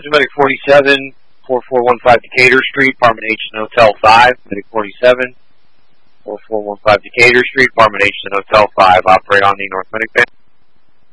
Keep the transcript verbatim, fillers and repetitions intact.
Medic forty-seven, four four one five Decatur Street, Apartment H and Hotel five. Medic forty-seven, four four one five Decatur Street, Apartment H and Hotel five. Operate on the North Medic Band.